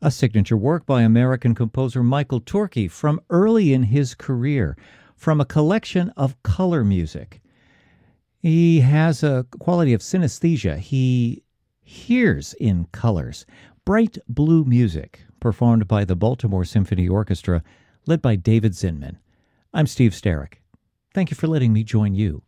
a signature work by American composer Michael Turki from early in his career, from a collection of color music. He has a quality of synesthesia. He hears in colors. Bright blue music, performed by the Baltimore Symphony Orchestra, led by David Zinman. I'm Steve Sterrick. Thank you for letting me join you